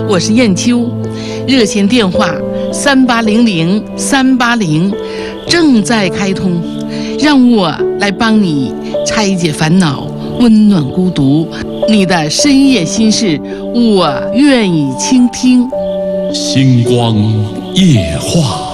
我是燕秋，热线电话3800-380正在开通，让我来帮你拆解烦恼，温暖孤独。你的深夜心事，我愿意倾听。 星光夜话。